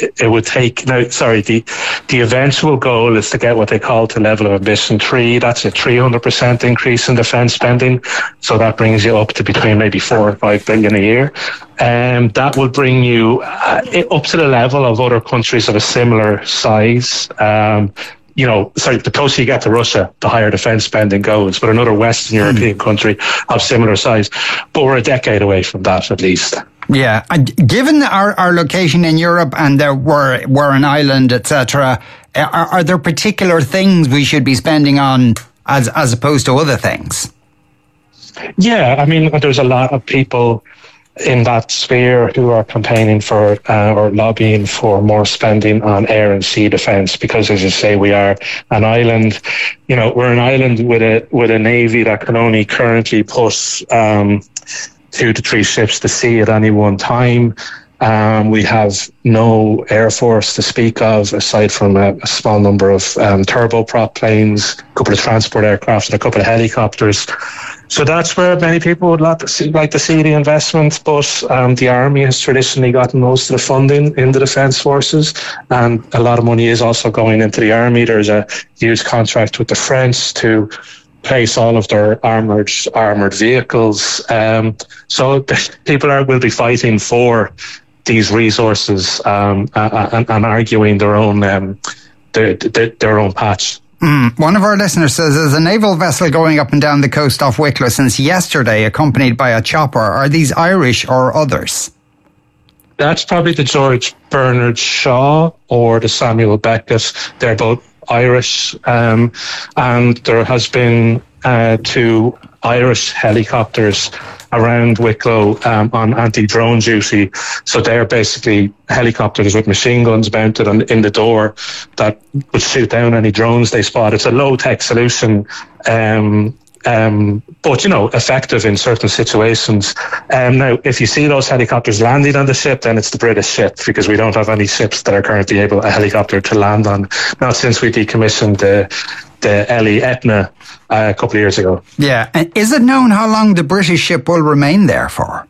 it would take, now, sorry, the eventual goal is to get what they call to level of ambition 3. That's a 300% increase in defence spending. So that brings you up to between maybe 4 or 5 billion a year. That would bring you up to the level of other countries of a similar size. The closer you get to Russia, the higher defence spending goes, but another Western European country of similar size. But we're a decade away from that, at least. Yeah, and given our location in Europe and we're an island, etc., are there particular things we should be spending on as opposed to other things? Yeah, I mean, there's a lot of people in that sphere who are campaigning for or lobbying for more spending on air and sea defence, because, as you say, we are an island. We're an island with a navy that can only currently put 2 to 3 ships to sea at any one time. We have no air force to speak of, aside from a small number of turboprop planes, a couple of transport aircraft, and a couple of helicopters. So that's where many people would like to see the investment, but the army has traditionally gotten most of the funding in the defence forces, and a lot of money is also going into the army. There's a huge contract with the French to place all of their armoured vehicles. So people will be fighting for these resources and arguing their own patch. One of our listeners says there's a naval vessel going up and down the coast off Wicklow since yesterday, accompanied by a chopper. Are these Irish or others? That's probably the George Bernard Shaw or the Samuel Beckett. They're both Irish, and there has been 2 Irish helicopters around Wicklow on anti-drone duty. So they're basically helicopters with machine guns mounted in the door that would shoot down any drones they spot. It's a low-tech solution, but effective in certain situations. Now, if you see those helicopters landing on the ship, then it's the British ship, because we don't have any ships that are currently a helicopter to land on. Not since we decommissioned the Ellie Etna a couple of years ago. Yeah, and is it known how long the British ship will remain there for?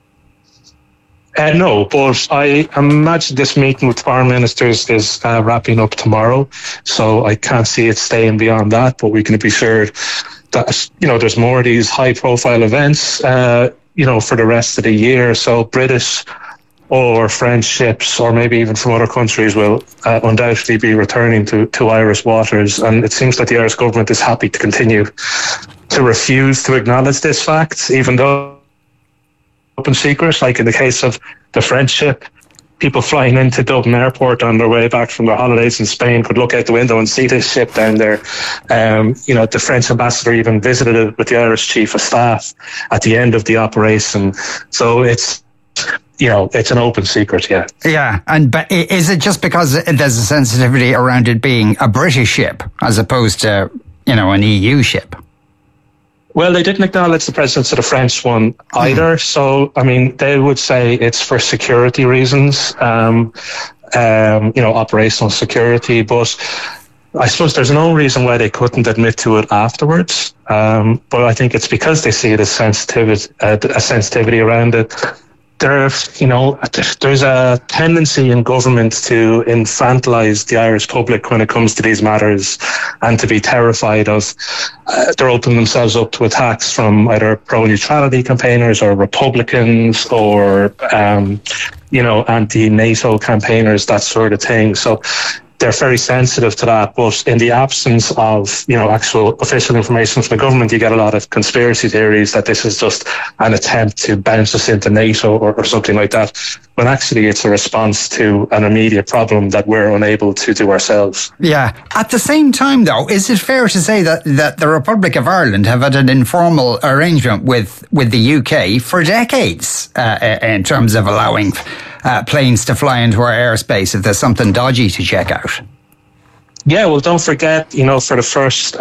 No, but I imagine this meeting with foreign ministers is wrapping up tomorrow, so I can't see it staying beyond that. But we can be sure that there's more of these high-profile events, for the rest of the year. So British or French ships, or maybe even from other countries, will undoubtedly be returning to Irish waters. And it seems that the Irish government is happy to continue to refuse to acknowledge this fact, even though open secret, like in the case of the French ship. People flying into Dublin Airport on their way back from their holidays in Spain could look out the window and see this ship down there. The French ambassador even visited it with the Irish Chief of Staff at the end of the operation. So it's an open secret, yeah. Yeah, but is it just because there's a sensitivity around it being a British ship as opposed to, an EU ship? Well, they didn't acknowledge the presence of the French one either. So, I mean, they would say it's for security reasons, operational security. But I suppose there's no reason why they couldn't admit to it afterwards. But I think it's because they see the sensitivity around it. There's a tendency in government to infantilize the Irish public when it comes to these matters, and to be terrified of. They're opening themselves up to attacks from either pro-neutrality campaigners or Republicans or, anti-NATO campaigners, that sort of thing. So they're very sensitive to that, but in the absence of, actual official information from the government, you get a lot of conspiracy theories that this is just an attempt to bounce us into NATO or something like that, when actually it's a response to an immediate problem that we're unable to do ourselves. Yeah. At the same time, though, is it fair to say that the Republic of Ireland have had an informal arrangement with the UK for decades in terms of allowing planes to fly into our airspace if there's something dodgy to check out? Yeah, well, don't forget, for the first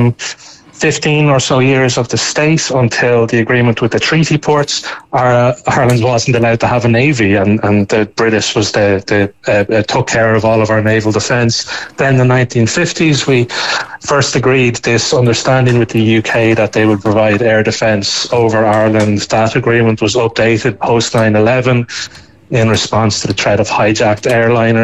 15 or so years of the state, until the agreement with the treaty ports, Ireland wasn't allowed to have a navy, and the British took care of all of our naval defence. Then in the 1950s, we first agreed this understanding with the UK that they would provide air defence over Ireland. That agreement was updated post 9/11 in response to the threat of hijacked airliners.